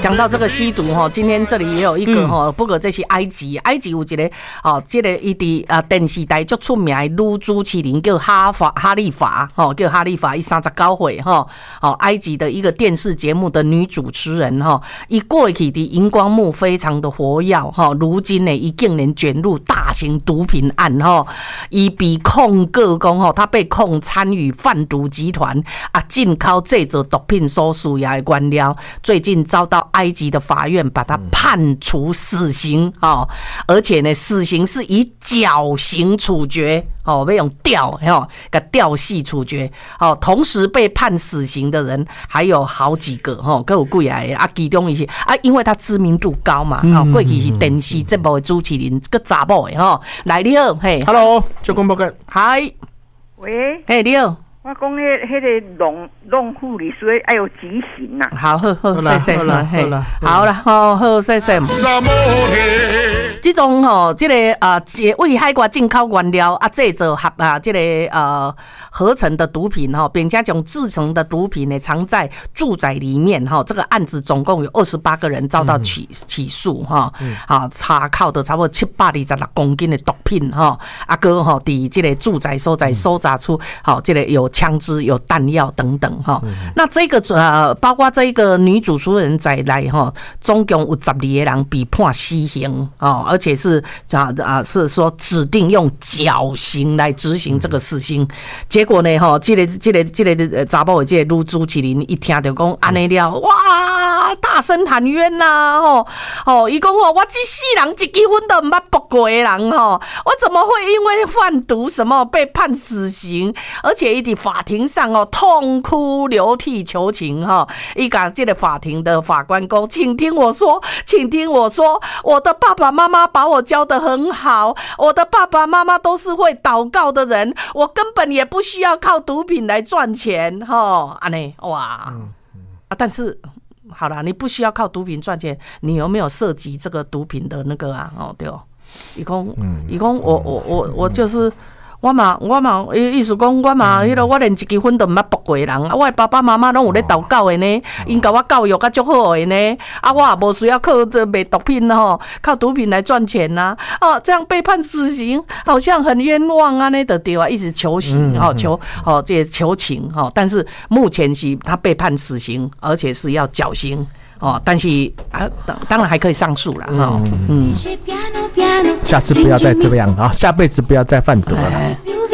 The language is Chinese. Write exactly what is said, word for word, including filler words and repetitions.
讲到这个吸毒哈，今天这里也有一个哈，不过这是埃及，埃及有一个哦，这个伊伫啊电视台最出名的女主持人叫哈法哈利法哈，叫哈利法，伊三十九岁哈，哦，埃及的一个电视节目的女主持人哈，伊过去的荧光幕非常的活跃哈，如今呢，伊竟然卷入大型毒品案哈，伊被控告讲哈，他被控参与贩毒集团啊，进口制造毒品所需要的原料，最近遭到埃及的法院把他判处死刑哦，而且呢，死刑是以绞刑处决哦，要用吊哦，个吊系处决哦。同时被判死刑的人还有好几个哦，各有几个啊，其中一些啊，因为他知名度高嘛，哦，过去是电视节目的主持人，个查某的吼，来你好，嘿 ，Hello， 就公报告， 嗨， 喂， 嘿，你好。 我讲迄迄个弄弄护理所以要有极刑呐。 好，好，好，谢谢， 好了，好了， 好了，好好，谢谢。这种吼，这个呃，为海外进口原料啊，制造合啊，这个呃合成的毒品哈，并且将制成的毒品呢藏在住宅里面哈。这个案子总共有二十八个人遭到起起诉哈，啊，查扣的差不多七百二十六公斤的毒品哈，啊哥哈，伫这个住宅所在搜查出好这个有枪支、有弹药等等哈。那这个呃，包括这个女主持人在内哈，总共有十二个人被判死刑哦。而且是啊啊，是说指定用绞刑来执行这个死刑。结果呢，哈，这个这个这个查某的这个女主持人一听到讲安尼了，哇，大声喊冤呐，吼，哦，伊讲吼，我这世人一支烟都唔捌剥过的人吼，我怎么会因为贩毒什么被判死刑？而且伊伫法庭上哦，痛哭流涕求情哈，伊讲这个法庭的法官讲，请听我说，请听我说，我的爸爸妈妈把我教得很好，我的爸爸妈妈都是会祷告的人，我根本也不需要靠毒品来赚钱哈，安尼哇，啊，但是好啦，你不需要靠毒品赚钱，你有没有涉及这个毒品的那个啊？哦，对哦，伊讲，伊讲我我我我就是。我嘛，我嘛，意思讲，我嘛，迄个我连一支烟都毋捌剥过的人，啊，我的爸爸妈妈拢有咧祷告的呢，因甲我教育甲足好的呢，啊，我也无需要靠这卖毒品吼，靠毒品来赚钱呐，啊，这样被判死刑，好像很冤枉啊，那的对啊，一直求刑，哦，求哦，这求情哈，但是目前是他被判死刑，而且是要绞刑。哦，但是啊，当然还可以上诉啦。哈，嗯， 下次不要再这样啊，下辈子不要再贩毒了。